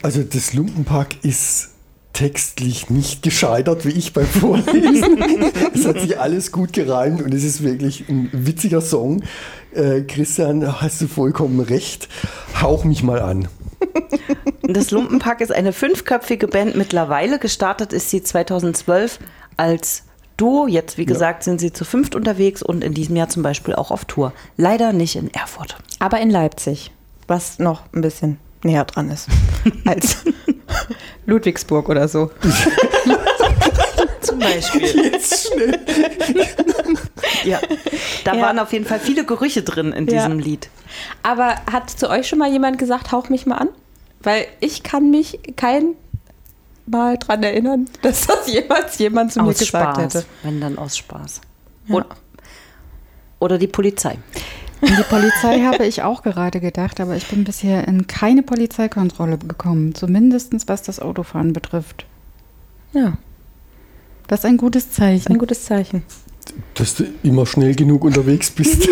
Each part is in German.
Also das Lumpenpack ist textlich nicht gescheitert, wie ich beim Vorlesen. Es hat sich alles gut gereimt und es ist wirklich ein witziger Song. Christian, hast du vollkommen recht. Hauch mich mal an. Das Lumpenpack ist eine 5-köpfige Band. Mittlerweile gestartet ist sie 2012 als Duo. Jetzt, wie gesagt, sind sie zu 5 unterwegs und in diesem Jahr zum Beispiel auch auf Tour. Leider nicht in Erfurt. Aber in Leipzig, was noch ein bisschen näher dran ist als Ludwigsburg oder so. Zum Beispiel. Jetzt schnell. Ja, da waren auf jeden Fall viele Gerüche drin in diesem Lied. Aber hat zu euch schon mal jemand gesagt, hauch mich mal an? Weil ich kann mich kein Mal dran erinnern, dass das jemals jemand zu mir gesagt hätte. Wenn dann aus Spaß. Ja. Oder die Polizei. An die Polizei habe ich auch gerade gedacht, aber ich bin bisher in keine Polizeikontrolle gekommen. Zumindest was das Autofahren betrifft. Ja. Das ist ein gutes Zeichen. Ein gutes Zeichen. Dass du immer schnell genug unterwegs bist.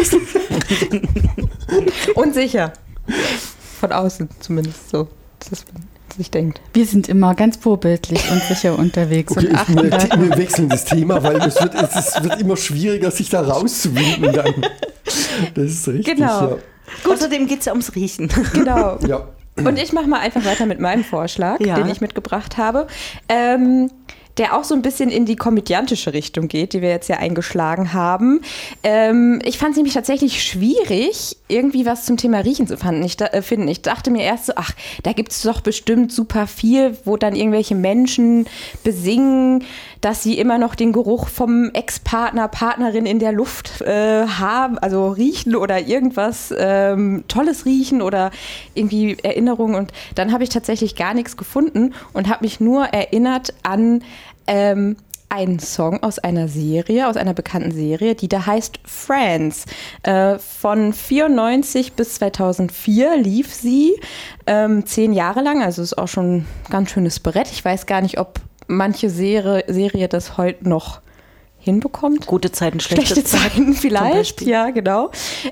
Und sicher. Von außen zumindest so. Das sich denkt. Wir sind immer ganz vorbildlich und sicher unterwegs. Okay, und achten wir wechseln das Thema, weil es wird immer schwieriger, sich da rauszuwinden dann. Das ist richtig. Genau. Ja. Außerdem geht es ja ums Riechen. Genau. Ja. Und ich mache mal einfach weiter mit meinem Vorschlag, den ich mitgebracht habe. Der auch so ein bisschen in die komödiantische Richtung geht, die wir jetzt ja eingeschlagen haben. Ich fand es nämlich tatsächlich schwierig, irgendwie was zum Thema Riechen zu finden. Ich dachte mir erst so, da gibt es doch bestimmt super viel, wo dann irgendwelche Menschen besingen, dass sie immer noch den Geruch vom Ex-Partner, Partnerin in der Luft haben, also riechen oder irgendwas Tolles riechen oder irgendwie Erinnerungen. Und dann habe ich tatsächlich gar nichts gefunden und habe mich nur erinnert an einen Song aus einer Serie, aus einer bekannten Serie, die da heißt Friends. Von 94 bis 2004 lief sie 10 Jahre lang, also ist auch schon ein ganz schönes Brett. Ich weiß gar nicht, ob manche Serie das heute noch hinbekommt. Gute Zeiten, schlechte Zeiten vielleicht, ja, genau.